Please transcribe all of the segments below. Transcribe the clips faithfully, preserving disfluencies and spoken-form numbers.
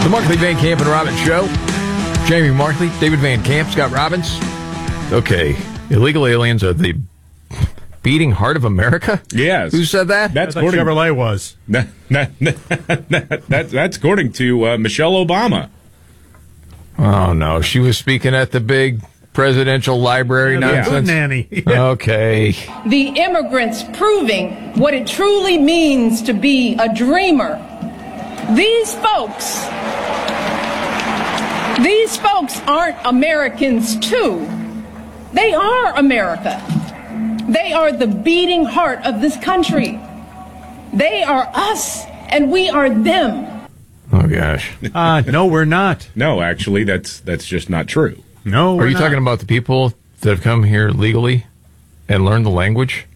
The Markley, Van Camp, and Robbins Show. Jamie Markley, David Van Camp, Scott Robbins. Okay, illegal aliens are the beating heart of America? Yes. Who said that? That's what Chevrolet was. That, that, that, that, that's according to uh, Michelle Obama. Oh, no. She was speaking at the big presidential library Yeah, nonsense. nanny. Okay. The immigrants proving what it truly means to be a dreamer. These folks, these folks aren't Americans too. They are America. They are the beating heart of this country. They are us, and we are them. Oh, gosh. Uh, no, we're not. No, actually, that's that's just not true. No, we're Are you not. talking about the people that have come here legally and learned the language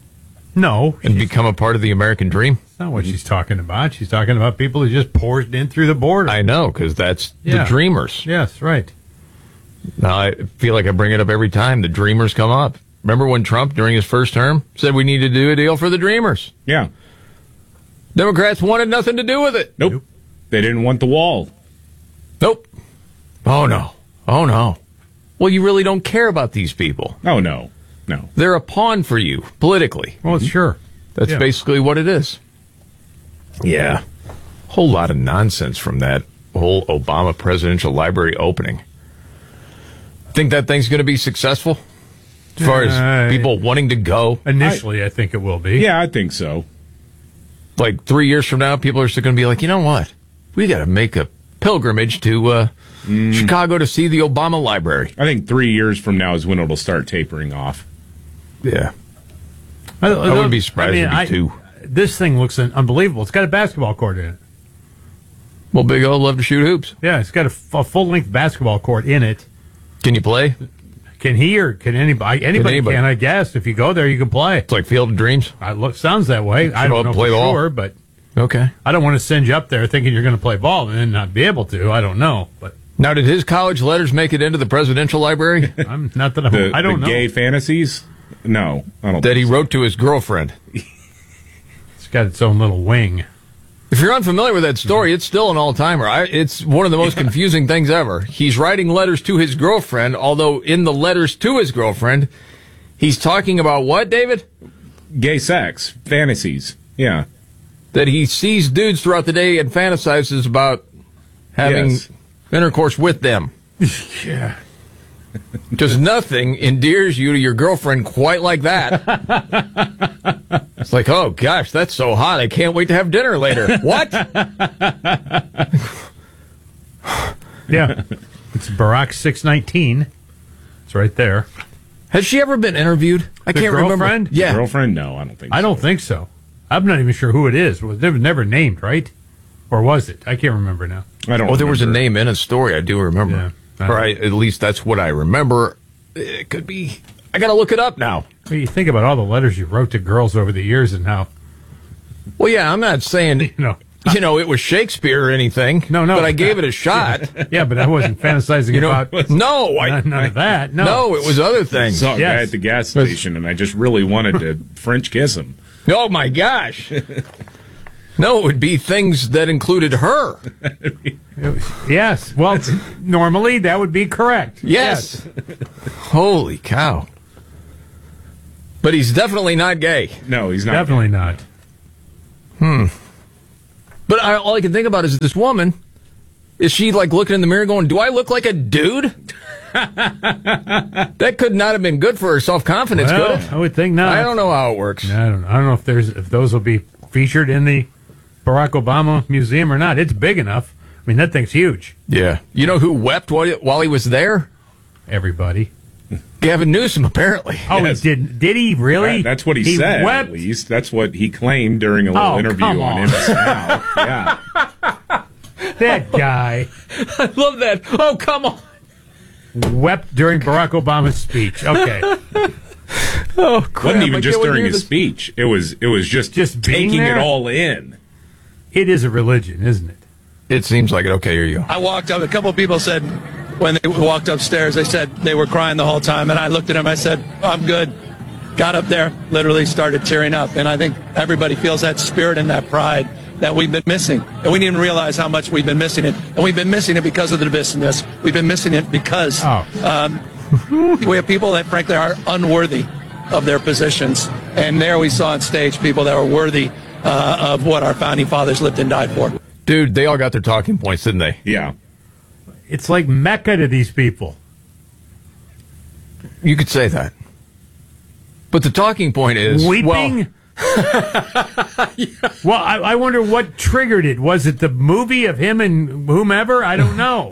No, and become a part of the American dream? that's not what she's talking about. She's talking about people who just poured in through the border. I know, because that's Yeah. the dreamers. yes, right. Now, I feel like I bring it up every time the dreamers come up. Remember when Trump, during his first term, said we need to do a deal for the dreamers? Yeah. Democrats wanted nothing to do with it. Nope. They didn't want the wall. Nope. Oh, no. Oh, no. Well, you really don't care about these people. Oh, no. No. They're a pawn for you, politically. Well, sure. That's Yeah. basically what it is. Yeah. Whole lot of nonsense from that whole Obama Presidential Library opening. Think that thing's going to be successful? As far Uh, as people wanting to go? Initially, I, think it will be. Yeah, I think so. Like three years from now, people are still going to be like, you know what? We got to make a pilgrimage to uh, Mm. Chicago to see the Obama Library. I think three years from now is when it'll start tapering off. Yeah. I, I wouldn't be surprised if it'd be two. This thing looks un- unbelievable. It's got a basketball court in it. Well, Big O love to shoot hoops. Yeah, it's got a, f- a full-length basketball court in it. Can you play? Can he or can anybody? Anybody can, anybody. I guess. If you go there, you can play. It's like Field of Dreams. I look, sounds that way. I Show don't up know and play for ball. sure, but Okay. I don't want to send you up there thinking you're going to play ball and then not be able to. I don't know, but Now, did his college letters make it into the presidential library I'm not that I'm, The, I don't the know. gay fantasies? No, I don't that he think so. wrote to his girlfriend? It's got its own little wing. If you're unfamiliar with that story, it's still an all-timer. I, it's one of the most confusing things ever. He's writing letters to his girlfriend, although in the letters to his girlfriend, he's talking about what, David? Gay sex, fantasies. Yeah. That he sees dudes throughout the day and fantasizes about having Yes. intercourse with them. Yeah. Because nothing endears you to your girlfriend quite like that. It's like, oh, gosh, that's so hot. I can't wait to have dinner later. What? Yeah. It's Barack six nineteen. It's right there. Has she ever been interviewed? I The can't remember. girlfriend? Yeah. Girlfriend? No, I don't think I so. don't think so. I'm not even sure who it is. It was never, never named, right? Or was it? I can't remember now. I don't Oh, there was a remember. name in a story. I do remember. Yeah. Or I, at least that's what I remember. It could be. I got to look it up now. Well, you think about all the letters you wrote to girls over the years and how, Well, yeah, I'm not saying, you know. you know, it was Shakespeare or anything. No, no. But I gave it a shot. Yeah, but I wasn't fantasizing You know, about no, I, none, none of that. No. no, it was other things. Saw a guy Yes. at the gas station, and I just really wanted to French kiss him. Oh my gosh. No, it would be things that included her. Yes. Well, normally that would be correct. Yes. Holy cow. But he's definitely not gay. No, he's not. Definitely not. But I, all I can think about is this woman. Is she like looking in the mirror going, do I look like a dude? That could not have been good for her self-confidence, Well, could it? I would think not. I don't know how it works. I don't know. I don't know if there's if those will be featured in the Barack Obama Museum or not. It's big enough. I mean, that thing's huge. Yeah. You know who wept while, while he was there? Everybody. Gavin Newsom, apparently. Oh, Yes. he did. Did he really? That- that's what he, said, wept? at least. That's what he claimed during a little Oh, interview come on on. M S Now. Yeah. That guy I love that. Oh, come on. wept during Barack Obama's speech. Okay. Oh, crap. wasn't I even can't just wait to during hear his this. speech. It was it was just, Just being taking there? it all in. It is a religion, isn't it? It seems like it. Okay, here you go. I walked up. A couple of people said when they walked upstairs, they said they were crying the whole time. And I looked at them. I said, I'm good. Got up there, literally started tearing up. And I think everybody feels that spirit and that pride that we've been missing. And we didn't even realize how much we've been missing it. And we've been missing it because of the divisiveness. We've been missing it because Oh. um, we have people that, frankly, are unworthy of their positions. And there we saw on stage people that were worthy uh, of what our founding fathers lived and died for. Dude, they all got their talking points, didn't they? Yeah. It's like Mecca to these people. You could say that. But the talking point is... Weeping? Well, Well, I, I wonder what triggered it. Was it the movie of him and whomever? I don't know.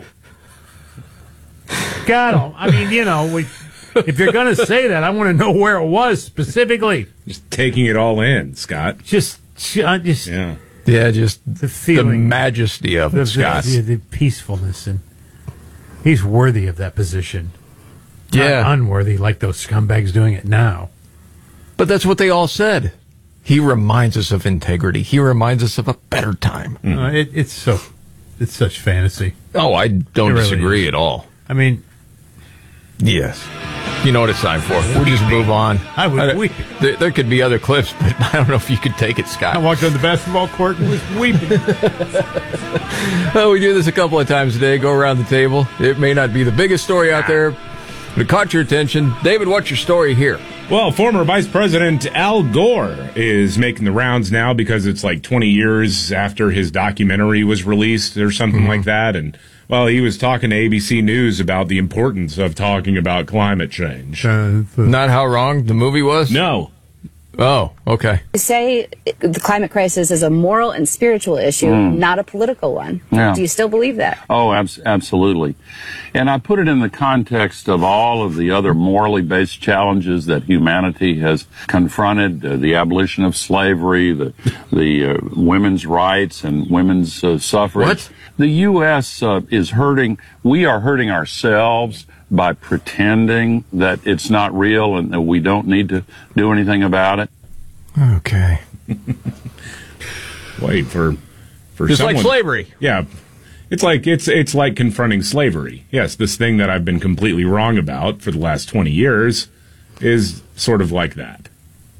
God, I mean, you know, we, if you're going to say that, I want to know where it was specifically. Just taking it all in, Scott. Just, uh, just Yeah. yeah, just the the feeling, majesty of the, it, Scott. the, the peacefulness, and he's worthy of that position. Not Yeah. unworthy like those scumbags doing it now. But that's what they all said. He reminds us of integrity. He reminds us of a better time. Uh, it, it's so, it's such fantasy. Oh, I don't It really disagree is. at all. I mean, Yes. You know what it's time for. We'll just move on. I would don't- weep. There, there could be other clips, but I don't know if you could take it, I Scott. walked on the basketball court and was weeping. Well, we do this a couple of times a day. Go around the table. It may not be the biggest story out there, but it caught your attention. David, what's your story here? Well, former Vice President Al Gore is making the rounds now because it's like twenty years after his documentary was released or something Mm-hmm. like that. And, well, he was talking to A B C News about the importance of talking about climate change. Uh, Not how wrong the movie was? No. Oh, okay. You say the climate crisis is a moral and spiritual issue, not a political one. Yeah. Do you still believe that? Oh, abs- absolutely. And I put it in the context of all of the other morally based challenges that humanity has confronted, uh, the abolition of slavery, the, the uh, women's rights and women's uh, suffrage. What? The U S uh, is hurting, we are hurting ourselves by pretending that it's not real and that we don't need to do anything about it. Okay. Wait, for for Just someone, like slavery. Yeah. It's like it's it's like confronting slavery. Yes, this thing that I've been completely wrong about for the last twenty years is sort of like that.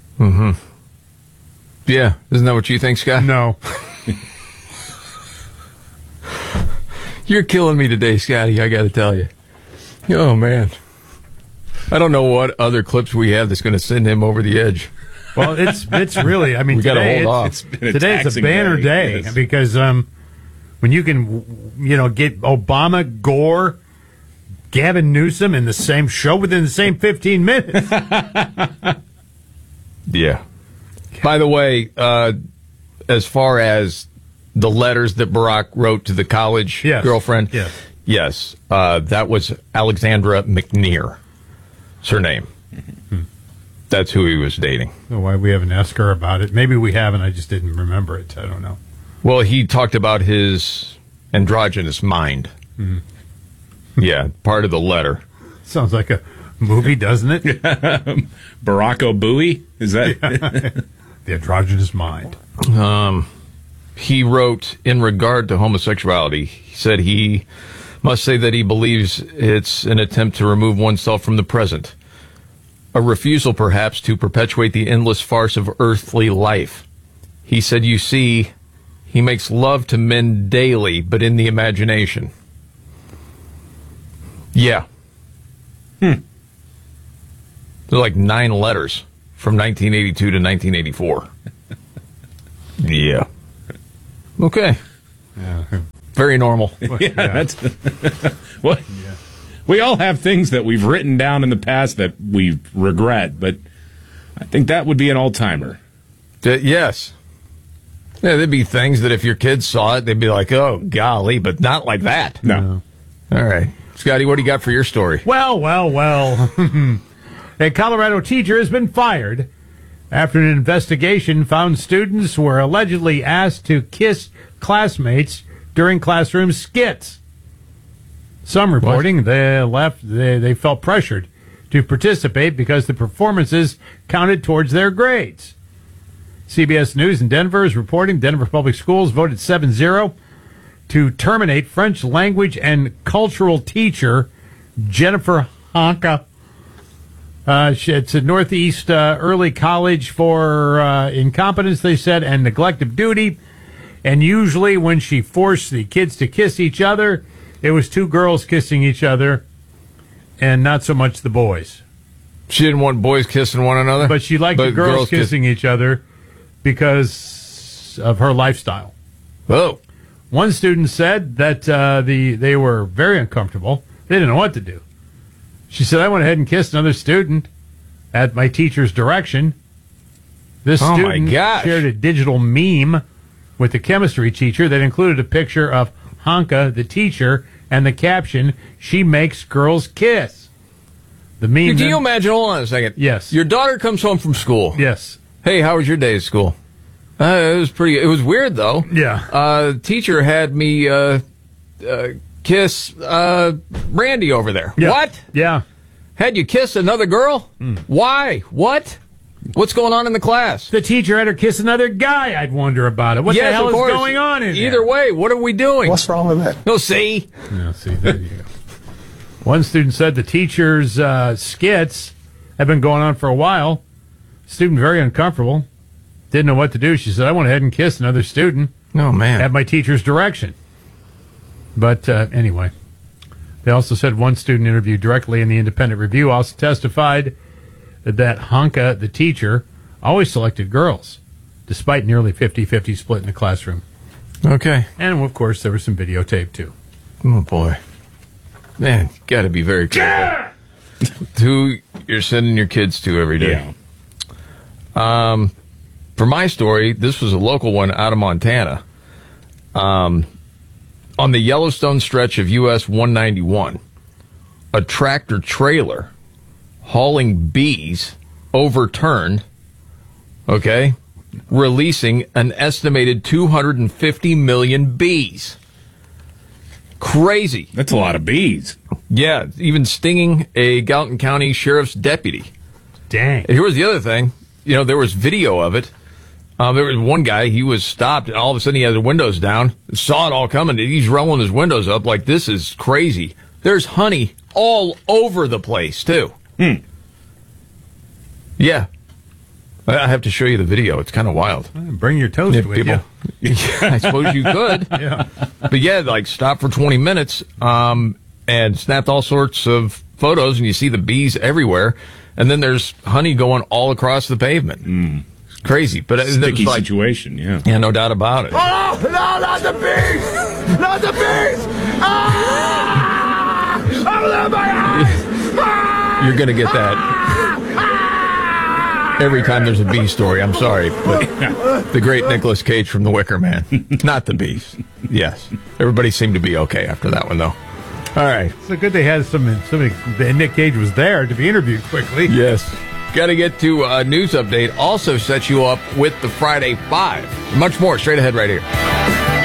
Yeah. Isn't that what you think, Scott? no. You're killing me today, Scotty, I got to tell you. Oh, man. I don't know what other clips we have that's going to send him over the edge. Well, it's it's really. I mean, We gotta today hold off. it's, It's been a today's a taxing banner day, day, yes. because um, when you can, you know, get Obama, Gore, Gavin Newsom in the same show within the same fifteen minutes. Yeah. By the way, uh, as far as the letters that Barack wrote to the college Yes. girlfriend, Yes. yes, uh, that was Alexandra McNear. It's her name. That's who he was dating. So why we haven't asked her about it? Maybe we haven't. I just didn't remember it. I don't know. Well, he talked about his androgynous mind. Yeah, part of the letter. Sounds like a movie, doesn't it? Barack Obui? Is that The androgynous mind. Um, he wrote in regard to homosexuality, he said he must say that he believes it's an attempt to remove oneself from the present. A refusal, perhaps, to perpetuate the endless farce of earthly life. He said, you see, he makes love to men daily, but in the imagination. Yeah. Hmm. They're like nine letters from nineteen eighty-two to nineteen eighty-four. Yeah. Okay. Yeah. Very normal. yeah, that's what we all have things that we've written down in the past that we regret, but I think that would be an all-timer. D- yes. Yeah, there'd be things that if your kids saw it, they'd be like, oh, golly, but not like that. No. All right. Scotty, what do you got for your story? Well, well, well. A Colorado teacher has been fired after an investigation found students were allegedly asked to kiss classmates during classroom skits. Some reporting they left they, they felt pressured to participate because the performances counted towards their grades. C B S News in Denver is reporting Denver Public Schools voted seven zero to terminate French language and cultural teacher Jennifer Hanka. Uh, she- it's a Northeast uh, Early College for uh, incompetence, they said, and neglect of duty. And usually when she forced the kids to kiss each other, it was two girls kissing each other and not so much the boys. She didn't want boys kissing one another? But she liked But the girls, girls kiss- kissing each other because of her lifestyle. Oh. One student said that uh, the they were very uncomfortable. They didn't know what to do. She said, I went ahead and kissed another student at my teacher's direction. This Oh, my student gosh. shared a digital meme with the chemistry teacher that included a picture of Hanka, the teacher, and the caption, "She makes girls kiss." The meme. Can then- you imagine? Hold on a second. Yes. Your daughter comes home from school. Yes. Hey, how was your day at school? Uh, it was pretty. It was weird though. Yeah. Uh, teacher had me uh, uh, kiss uh, Randy over there. Yeah. What? Yeah. Had you kiss another girl? Why? What? What's going on in the class? The teacher had her kiss another guy. I'd wonder about it. What Yes, the hell of is course. going on in Either there? way, what are we doing? What's wrong with that? No, see. Yeah, see, there you go. One student said the teacher's uh, skits have been going on for a while. Student very uncomfortable. Didn't know what to do. She said, I went ahead and kissed another student Oh man. at my teacher's direction. But uh, anyway, they also said one student interviewed directly in the Independent Review also testified that Hanka, the teacher, always selected girls, despite nearly fifty-fifty split in the classroom. Okay. And, of course, there was some videotape, too. Oh boy. Man, got to be very careful. Who you're sending your kids to every day. Yeah. Um, for my story, this was a local one out of Montana. Um, on the Yellowstone stretch of U S one ninety-one, a tractor trailer hauling bees overturned, okay, releasing an estimated two hundred fifty million bees. Crazy. That's a lot of bees. Yeah, even stinging a Gallatin County Sheriff's deputy. Dang. And here was the other thing. You know, there was video of it. Um, there was one guy, he was stopped, and all of a sudden he had the windows down, saw it all coming, and he's rolling his windows up like, this is crazy. There's honey all over the place, too. Hmm. Yeah. I I have to show you the video. It's kind of wild. Bring your toast Yeah, with people- you. Yeah, I suppose you could. Yeah. But yeah, like stop for twenty minutes um, and snapped all sorts of photos, and you see the bees everywhere. And then there's honey going all across the pavement. Mm. It's crazy. But it, it Sticky was like, situation, yeah. yeah, no doubt about it. Oh, no, not the bees! Not the bees! Ah! Oh, my eyes! Ah! You're going to get that every time there's a bee story. I'm sorry. But the great Nicolas Cage from The Wicker Man. Not the bees. Yes. Everybody seemed to be okay after that one, though. All right. So good they had some, somebody, Nick Cage was there to be interviewed quickly. Yes. Got to get to a news update. Also sets you up with the Friday Five. Much more straight ahead right here.